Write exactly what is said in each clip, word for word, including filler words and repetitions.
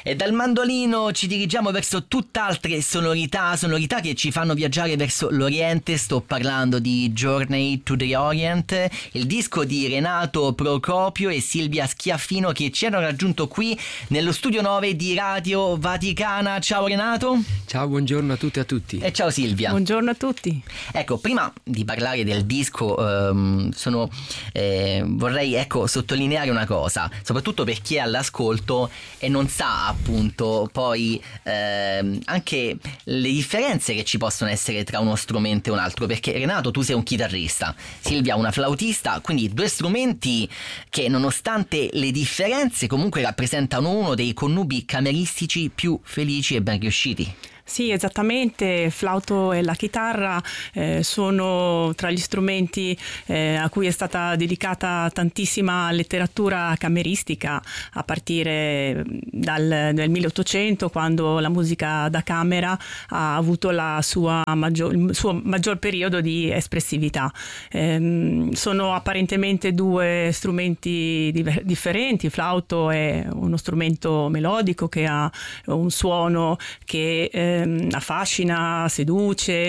E dal mandolino ci dirigiamo verso tutt'altre sonorità, sonorità che ci fanno viaggiare verso l'Oriente. Sto parlando di Journey to the Orient, il disco di Renato Procopio e Silvia Schiaffino, che ci hanno raggiunto qui nello studio nove di Radio Vaticana. Ciao Renato. Ciao, buongiorno a tutti e a tutti. E ciao Silvia. Buongiorno a tutti. Ecco, prima di parlare del disco ehm, sono, eh, vorrei ecco sottolineare una cosa, soprattutto per chi è all'ascolto e non sa appunto poi ehm, anche le differenze che ci possono essere tra uno strumento e un altro, perché Renato tu sei un chitarrista, Silvia una flautista, quindi due strumenti che nonostante le differenze comunque rappresentano uno dei connubi cameristici più felici e ben riusciti. Sì, esattamente, il flauto e la chitarra eh, sono tra gli strumenti eh, a cui è stata dedicata tantissima letteratura cameristica, a partire dal, dal milleottocento, quando la musica da camera ha avuto la sua maggior, il suo maggior periodo di espressività. Eh, sono apparentemente due strumenti diver- differenti. Il flauto è uno strumento melodico che ha un suono che eh, affascina, seduce,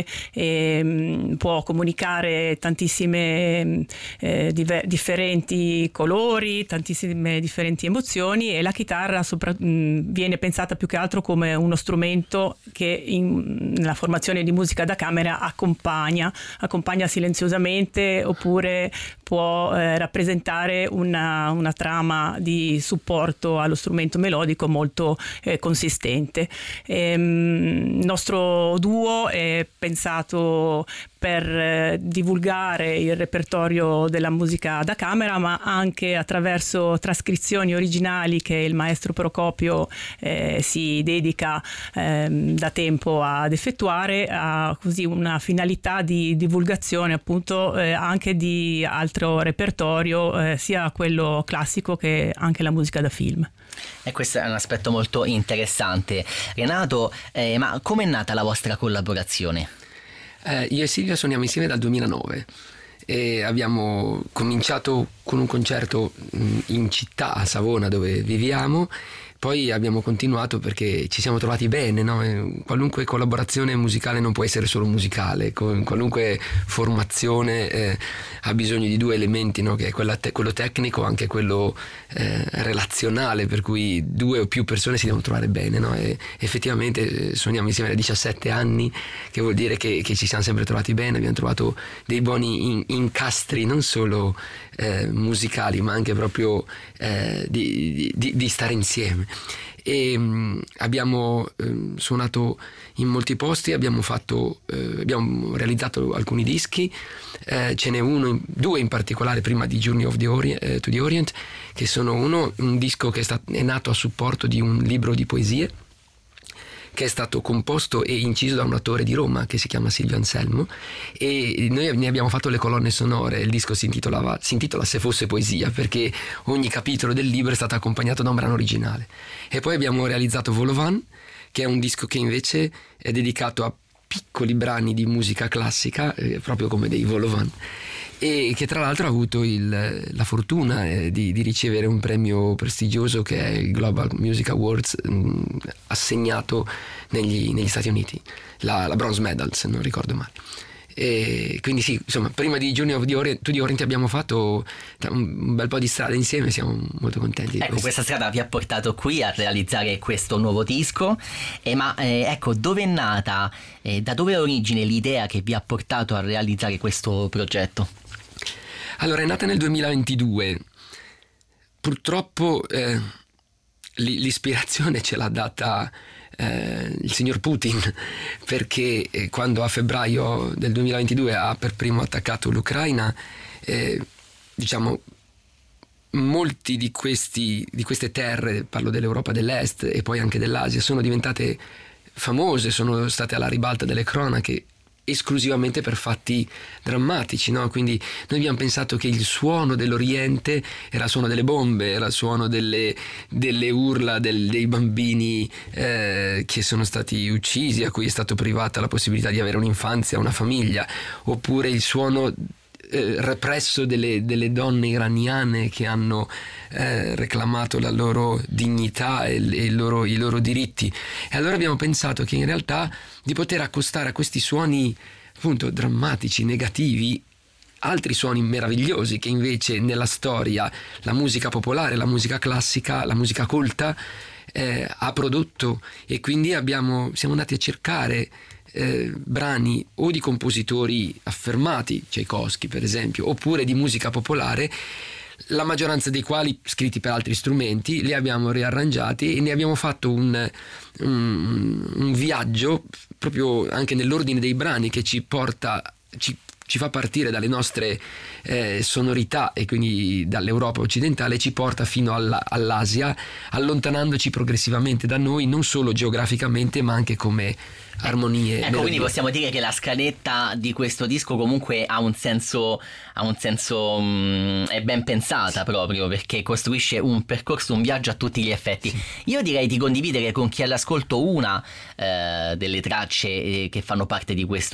e può comunicare tantissime eh, diver- differenti colori, tantissime differenti emozioni, e la chitarra sopra- mh, viene pensata più che altro come uno strumento che in, nella formazione di musica da camera accompagna, accompagna silenziosamente, oppure può eh, rappresentare una, una trama di supporto allo strumento melodico molto eh, consistente. Ehm, Il nostro duo è pensato per eh, divulgare il repertorio della musica da camera, ma anche attraverso trascrizioni originali che il maestro Procopio eh, si dedica eh, da tempo ad effettuare, a così una finalità di divulgazione appunto eh, anche di altro repertorio, eh, sia quello classico che anche la musica da film. E questo è un aspetto molto interessante. Renato, eh, ma com'è nata la vostra collaborazione? Eh, io e Silvia suoniamo insieme dal duemilanove e abbiamo cominciato con un concerto in città, a Savona, dove viviamo. Poi abbiamo continuato perché ci siamo trovati bene, no? Qualunque collaborazione musicale non può essere solo musicale, qualunque formazione eh, ha bisogno di due elementi, no? Che è quella te- quello tecnico, anche quello eh, relazionale, per cui due o più persone si devono trovare bene, no? E effettivamente suoniamo insieme da diciassette anni, che vuol dire che, che ci siamo sempre trovati bene, abbiamo trovato dei buoni in- incastri non solo eh, musicali, ma anche proprio eh, di, di, di stare insieme. E mh, abbiamo eh, suonato in molti posti, abbiamo fatto eh, abbiamo realizzato alcuni dischi, eh, ce n'è uno, due in particolare prima di Journey of the Orient, eh, to the Orient, che sono uno un disco che è, stat- è nato a supporto di un libro di poesie che è stato composto e inciso da un attore di Roma che si chiama Silvio Anselmo, e noi ne abbiamo fatto le colonne sonore. Il disco si intitolava, si intitola Se fosse poesia, perché ogni capitolo del libro è stato accompagnato da un brano originale. E poi abbiamo realizzato Volovan, che è un disco che invece è dedicato a piccoli brani di musica classica, eh, proprio come dei Volovan, e che tra l'altro ha avuto il, la fortuna eh, di, di ricevere un premio prestigioso che è il Global Music Awards, mh, assegnato negli, negli Stati Uniti, la, la Bronze Medal se non ricordo male. E quindi sì, insomma, prima di Journey of the Orient, to the Orient abbiamo fatto un bel po' di strade insieme, siamo molto contenti di ecco, questo. Questa strada vi ha portato qui a realizzare questo nuovo disco, eh, ma eh, ecco, dove è nata, eh, da dove ha origine l'idea che vi ha portato a realizzare questo progetto? Allora, è nata nel duemilaventidue. Purtroppo eh, l'ispirazione ce l'ha data eh, il signor Putin, perché eh, quando a febbraio del duemilaventidue ha per primo attaccato l'Ucraina, eh, diciamo molti di questi di queste terre, parlo dell'Europa dell'Est e poi anche dell'Asia, sono diventate famose, sono state alla ribalta delle cronache esclusivamente per fatti drammatici, no? Quindi noi abbiamo pensato che il suono dell'Oriente era il suono delle bombe, era il suono delle, delle urla del, dei bambini eh, che sono stati uccisi, a cui è stato privata la possibilità di avere un'infanzia, una famiglia, oppure il suono eh, represso delle, delle donne iraniane che hanno eh, reclamato la loro dignità e, e il loro, i loro diritti. E allora abbiamo pensato che in realtà di poter accostare a questi suoni appunto drammatici, negativi, altri suoni meravigliosi che invece nella storia la musica popolare, la musica classica, la musica colta eh, ha prodotto, e quindi abbiamo, siamo andati a cercare eh, brani o di compositori affermati, Tchaikovsky per esempio, oppure di musica popolare, la maggioranza dei quali scritti per altri strumenti, li abbiamo riarrangiati e ne abbiamo fatto un, un, un viaggio proprio anche nell'ordine dei brani che ci porta, ci, ci fa partire dalle nostre eh, sonorità e quindi dall'Europa occidentale, ci porta fino alla, all'Asia, allontanandoci progressivamente da noi non solo geograficamente ma anche come armonie. Ecco, melodie. quindi possiamo dire che la scaletta di questo disco comunque ha un senso, ha un senso mh, è ben pensata proprio, perché costruisce un percorso, un viaggio a tutti gli effetti. Sì. Io direi di condividere con chi è all'ascolto una eh, delle tracce eh, che fanno parte di questo